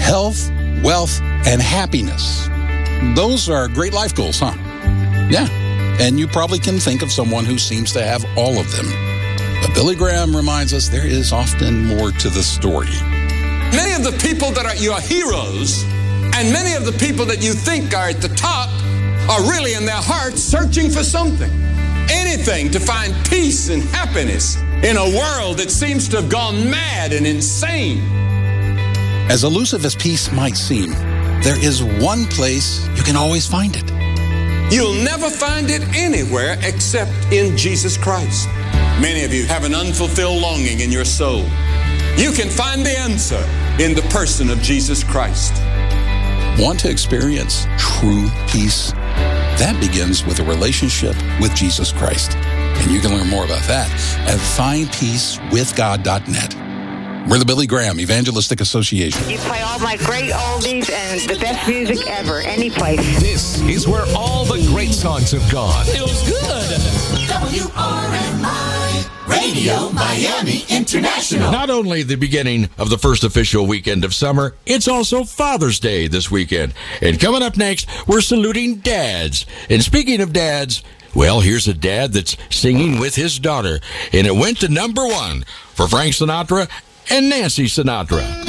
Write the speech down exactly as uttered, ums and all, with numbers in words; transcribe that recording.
health, wealth, and happiness. Those are great life goals, huh? Yeah. And you probably can think of someone who seems to have all of them. But Billy Graham reminds us there is often more to the story. Many of the people that are your heroes and many of the people that you think are at the top are really in their hearts searching for something. Anything to find peace and happiness in a world that seems to have gone mad and insane. As elusive as peace might seem, there is one place you can always find it. You'll never find it anywhere except in Jesus Christ. Many of you have an unfulfilled longing in your soul. You can find the answer in the person of Jesus Christ. Want to experience true peace? That begins with a relationship with Jesus Christ. And you can learn more about that at find peace with god dot net. We're the Billy Graham Evangelistic Association. You play all my great oldies and the best music ever, any place. This is where all the great songs have gone. Feels good. W R M I Radio Miami International. Not only the beginning of the first official weekend of summer, it's also Father's Day this weekend. And coming up next, we're saluting dads. And speaking of dads, well, here's a dad that's singing with his daughter. And it went to number one for Frank Sinatra and Nancy Sinatra.